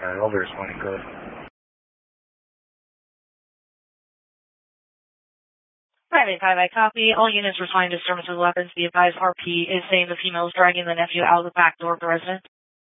Over responding code. Private 5, I copy. All units responding to disturbance with weapons. Be advised, RP is saying the female is dragging the nephew out of the back door of the residence.